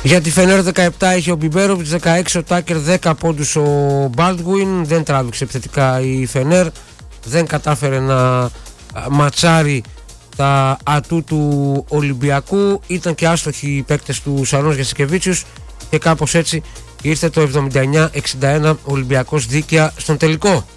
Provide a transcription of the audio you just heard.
Για τη Φενέρ 17 είχε ο Μπιμπέροβιτς, 16 ο Τάκερ, 10 πόντους ο Μπάλτγκουιν. Δεν τράβηξε επιθετικά η Φενέρ, δεν κατάφερε να ματσάρει τα ατού του Ολυμπιακού. Ήταν και άστοχοι οι παίκτες του Σαρώνος Γιασικεβίτσιους και κάπως έτσι ήρθε το 79-61 Ολυμπιακός δίκαια στον τελικό.